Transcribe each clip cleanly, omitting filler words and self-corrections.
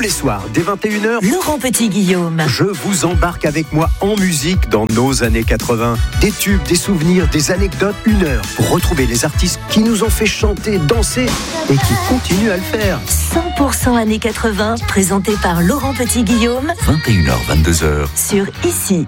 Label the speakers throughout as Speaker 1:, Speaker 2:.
Speaker 1: les soirs, dès 21h,
Speaker 2: Laurent Petit-Guillaume.
Speaker 1: je vous embarque avec moi en musique dans nos années 80. Des tubes, des souvenirs, des anecdotes, 1 heure pour retrouver les artistes qui nous ont fait chanter, danser et qui continuent à le faire.
Speaker 2: 100% années 80, présenté par Laurent Petit-Guillaume
Speaker 3: 21h, 22h.
Speaker 2: sur Ici.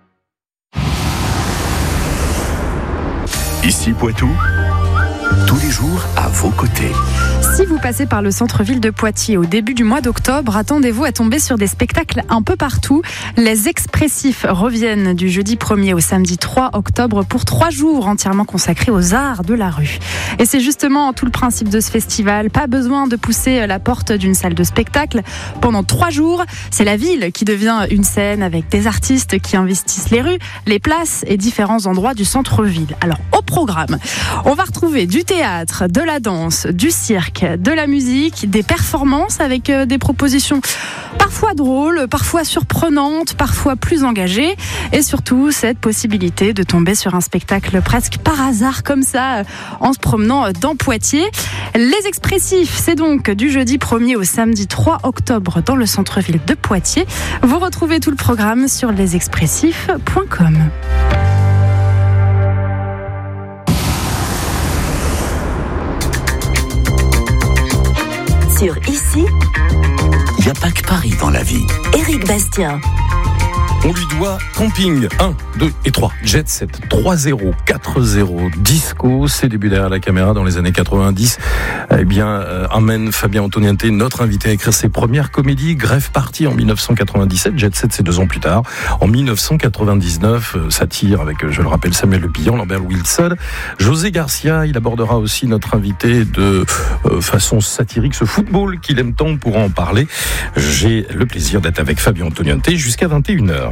Speaker 3: Ici Poitou, tous les jours à vos côtés.
Speaker 4: Si vous passez par le centre-ville de Poitiers au début du mois d'octobre, attendez-vous à tomber sur des spectacles un peu partout. Les Expressifs reviennent du jeudi 1er au samedi 3 octobre pour 3 jours entièrement consacrés aux arts de la rue. Et c'est justement tout le principe de ce festival. Pas besoin de pousser la porte d'une salle de spectacle. Pendant 3 jours, c'est la ville qui devient une scène avec des artistes qui investissent les rues, les places et différents endroits du centre-ville. Alors, au programme, on va retrouver du théâtre, de la danse, du cirque, de la musique, des performances avec des propositions parfois drôles, parfois surprenantes, parfois plus engagées et surtout cette possibilité de tomber sur un spectacle presque par hasard comme ça en se promenant dans Poitiers. Les Expressifs, c'est donc du jeudi 1er au samedi 3 octobre dans le centre-ville de Poitiers. Vous retrouvez tout le programme sur lesexpressifs.com.
Speaker 2: Sur Ici,
Speaker 3: Il n'y a pas que Paris dans la vie.
Speaker 2: Éric Bastien.
Speaker 5: On lui doit Camping 1, 2 et 3. Jet Set 3-0, 4-0, Disco, ses débuts derrière la caméra dans les années 90. Eh bien, amène Fabien Antoniente, notre invité, à écrire ses premières comédies. Grève Party en 1997, Jet Set c'est 2 ans plus tard. En 1999, satire avec, je le rappelle, Samuel Le Bihan, Lambert Wilson, José Garcia. Il abordera aussi notre invité de façon satirique ce football qu'il aime tant. On pourra en parler. J'ai le plaisir d'être avec Fabien Antoniente jusqu'à 21h.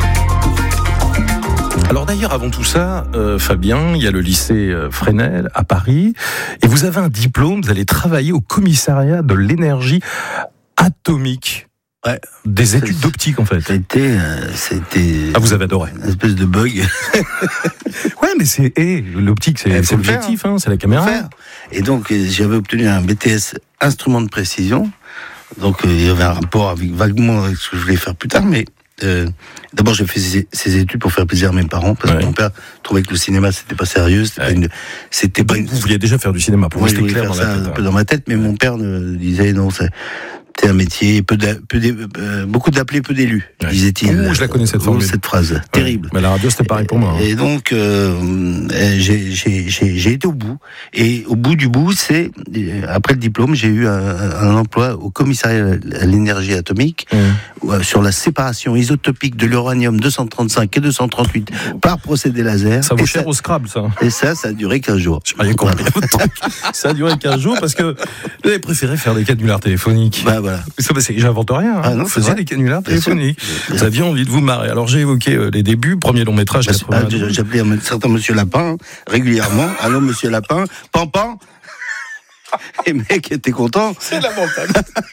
Speaker 5: Alors d'ailleurs, avant tout ça, Fabien, il y a le lycée Fresnel à Paris, et vous avez un diplôme, vous allez travailler au commissariat de l'énergie atomique.
Speaker 6: Ouais.
Speaker 5: Des études d'optique, en fait.
Speaker 6: C'était.
Speaker 5: Ah, vous avez adoré.
Speaker 6: Une espèce de bug.
Speaker 5: Ouais, mais l'optique, c'est l'objectif, hein, c'est la caméra.
Speaker 6: Et donc, j'avais obtenu un BTS instrument de précision. Donc, il y avait un rapport vaguement avec ce que je voulais faire plus tard, mais d'abord j'ai fait ces études pour faire plaisir à mes parents parce que mon père trouvait que le cinéma c'était pas sérieux, c'était pas
Speaker 5: Vous vouliez déjà faire du cinéma, pour vous c'était clair dans la tête.
Speaker 6: Un peu dans ma tête, mais mon père disait non, c'est un métier, beaucoup d'appelés, peu d'élus, disait-il.
Speaker 5: Je la connais cette formule.
Speaker 6: Cette phrase, terrible.
Speaker 5: Mais la radio c'était pareil pour moi.
Speaker 6: Et donc j'ai été au bout. Et au bout du bout, c'est après le diplôme, j'ai eu un emploi au commissariat à l'énergie atomique sur la séparation isotopique de l'uranium 235 et 238 par procédé laser.
Speaker 5: Ça vaut cher au Scrabble, ça.
Speaker 6: Et ça a duré 15 jours.
Speaker 5: J'ai rien compris. Ça a duré 15 jours parce que j'avais préféré faire des canulars téléphoniques.
Speaker 6: Bah voilà.
Speaker 5: J'invente rien. Hein. Vous faisiez des canulars téléphoniques. Vous aviez envie de vous marrer. Alors j'ai évoqué les débuts, premier long métrage.
Speaker 6: J'appelais un certain Monsieur Lapin régulièrement. Allô Monsieur Lapin, Pampan. Et le mec était content.
Speaker 5: C'est lamentable.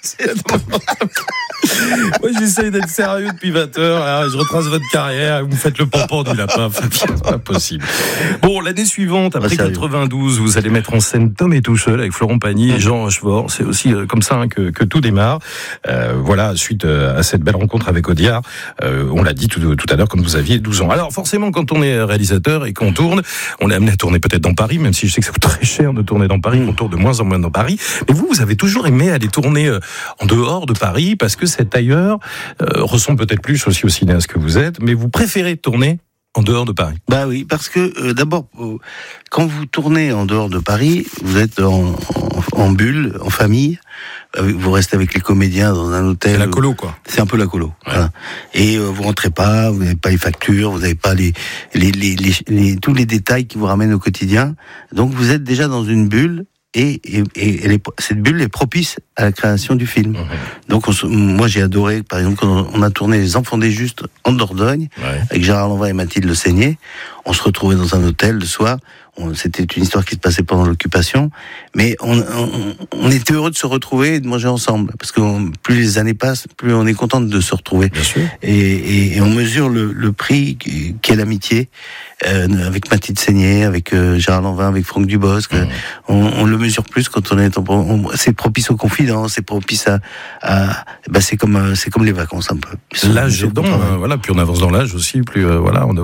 Speaker 5: Moi, j'essaye d'être sérieux depuis 20 heures. Alors, je retrace votre carrière. Vous faites le pampan du lapin. C'est pas possible. Bon, l'année suivante, après 92, vous allez mettre en scène Tom est tout seul avec Florent Pagny et Jean Rochefort. C'est aussi comme ça que tout démarre. Voilà, suite à cette belle rencontre avec Audiard. On l'a dit tout à l'heure, quand vous aviez 12 ans. Alors, forcément, quand on est réalisateur et qu'on tourne, on est amené à tourner peut-être dans Paris, même si je sais que ça coûte très cher de tourner dans Paris, qu'on tourne de moins en moins dans Paris. Mais vous avez toujours aimé aller tourner en dehors de Paris parce que cet ailleurs ressemble peut-être plus aussi au cinéaste que vous êtes, mais vous préférez tourner en dehors de Paris.
Speaker 6: Bah oui, parce que d'abord, quand vous tournez en dehors de Paris, vous êtes en bulle, en famille. Vous restez avec les comédiens dans un hôtel.
Speaker 5: C'est la colo, quoi.
Speaker 6: C'est un peu la colo. Ouais. Voilà. Et vous rentrez pas, vous n'avez pas les factures, vous n'avez pas tous les détails qui vous ramènent au quotidien. Donc vous êtes déjà dans une bulle. Et cette bulle est propice à la création du film. Donc moi j'ai adoré, par exemple, quand on a tourné Les Enfants des Justes en Dordogne, avec Gérard Lanvin et Mathilde Le Seigné, on se retrouvait dans un hôtel le soir. C'était une histoire qui se passait pendant l'occupation, mais on était heureux de se retrouver et de manger ensemble, parce que plus les années passent, plus on est content de se retrouver.
Speaker 5: Bien sûr.
Speaker 6: Et on mesure le prix qu'est l'amitié, avec Mathilde Seigné, avec Gérard Lanvin, avec Franck Dubosc. On le mesure plus quand on est c'est propice au conflit ambiance, c'est propice c'est comme les vacances un peu.
Speaker 5: L'âge aidant, voilà, plus on avance dans l'âge aussi, plus voilà, on a